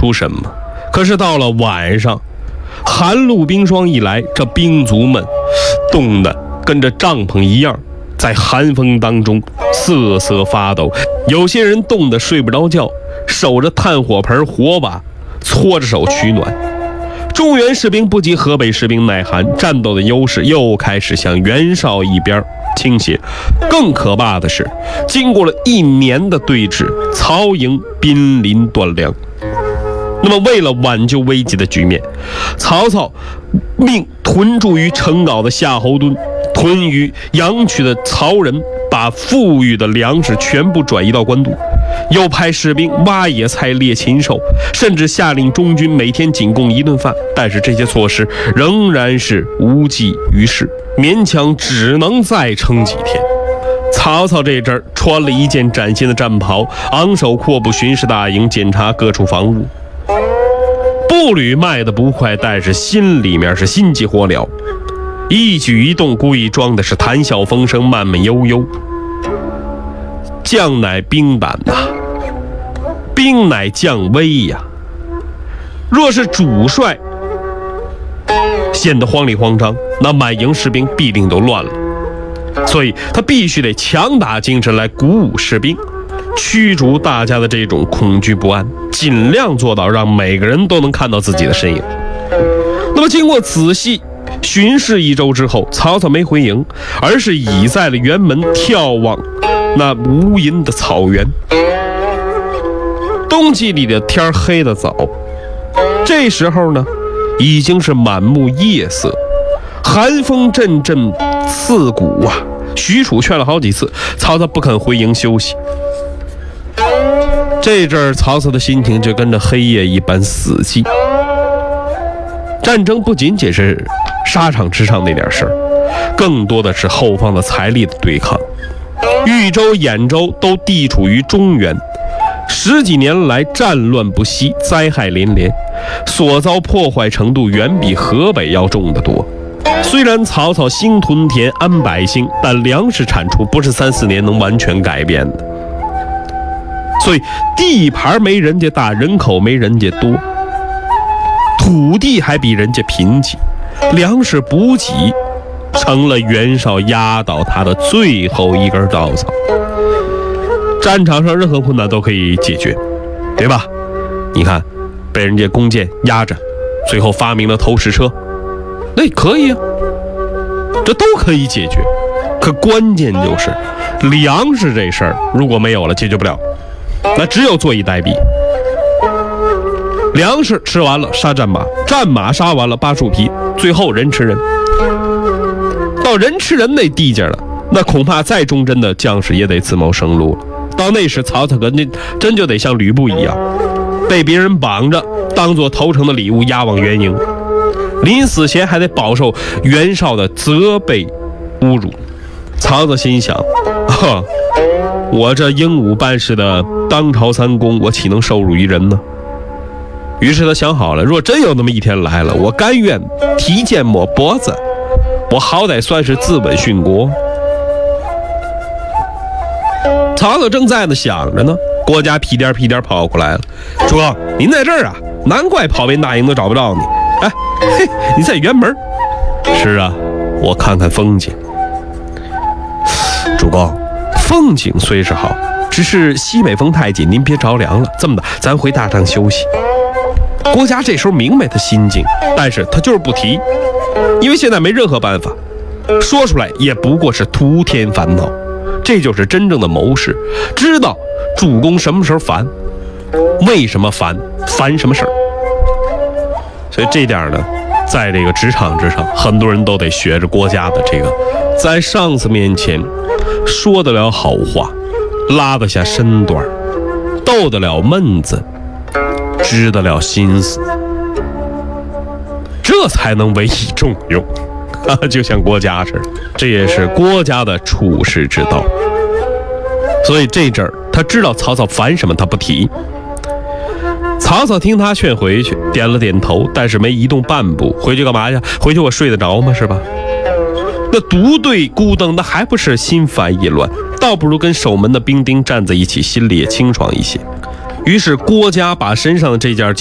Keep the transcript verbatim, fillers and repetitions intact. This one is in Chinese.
出什么。可是到了晚上，寒露冰霜一来，这兵卒们冻得跟着帐篷一样，在寒风当中瑟瑟发抖，有些人冻得睡不着觉，守着炭火盆火把，搓着手取暖。中原士兵不及河北士兵耐寒，战斗的优势又开始向袁绍一边倾斜。更可怕的是，经过了一年的对峙，曹营濒临断粮。那么为了挽救危急的局面，曹操命屯驻于成皋的夏侯惇、屯于阳曲的曹仁把富裕的粮食全部转移到官渡，又派士兵挖野菜、猎禽兽，甚至下令中军每天仅供一顿饭。但是这些措施仍然是无济于事，勉强只能再撑几天。曹操这阵儿穿了一件崭新的战袍，昂首阔步巡视大营，检查各处防务。步履迈得不快，但是心里面是心急火燎，一举一动故意装的是谈笑风生、慢慢悠悠。将乃兵胆呐、啊，兵乃将威呀、啊。若是主帅显得慌里慌张，那满营士兵必定都乱了。所以他必须得强打精神来鼓舞士兵，驱逐大家的这种恐惧不安，尽量做到让每个人都能看到自己的身影。那么经过仔细巡视一周之后，曹操没回营，而是倚在了辕门，眺望那无垠的草原。冬季里的天黑得早，这时候呢已经是满目夜色，寒风阵阵刺骨啊。许褚劝了好几次，曹操不肯回营休息。这阵儿曹操的心情就跟着黑夜一般死寂。战争不仅仅是沙场之上那点事儿，更多的是后方的财力的对抗。豫州、兖州都地处于中原，十几年来战乱不息，灾害连连，所遭破坏程度远比河北要重得多。虽然曹操兴屯田、安百姓，但粮食产出不是三四年能完全改变的。所以地盘没人家大，人口没人家多，土地还比人家贫瘠，粮食补给成了袁绍压倒他的最后一根稻草。战场上任何困难都可以解决，对吧？你看，被人家弓箭压着，最后发明了投石车，那可以啊，这都可以解决。可关键就是粮食这事儿，如果没有了，解决不了，那只有坐以待毙。粮食吃完了杀战马，战马杀完了扒树皮，最后人吃人。到人吃人那地界了，那恐怕再忠贞的将士也得自谋生路了。到那时，曹操可那真就得像吕布一样，被别人绑着当作投诚的礼物押往援营，临死前还得饱受袁绍的责备侮辱。曹操心想，呵，我这英武办事的当朝三公，我岂能受辱于人呢？于是他想好了，若真有那么一天来了，我甘愿提剑抹脖子，我好歹算是自刎殉国。曹操正在那想着呢，郭嘉屁颠屁颠跑过来了。主公，您在这儿啊？难怪跑遍大营都找不着你。哎，嘿，你在辕门？是啊，我看看风景。主公，风景虽是好，只是西北风太紧，您别着凉了。这么的，咱回大帐休息。郭嘉这时候明白他心境，但是他就是不提，因为现在没任何办法，说出来也不过是徒添烦恼。这就是真正的谋士，知道主公什么时候烦，为什么烦，烦什么事儿。所以这点呢，在这个职场之上，很多人都得学着郭嘉的这个，在上司面前说得了好话，拉得下身段，逗得了闷子，知得了心思，这才能委以重用。就像郭嘉似的，这也是郭嘉的处世之道。所以这阵儿他知道曹操烦什么，他不提。曹操听他劝回去，点了点头，但是没移动半步。回去干嘛呀？回去我睡得着吗？是吧？那独对孤灯，那还不是心烦意乱？倒不如跟守门的兵丁站在一起，心里也清爽一些。于是郭嘉把身上的这件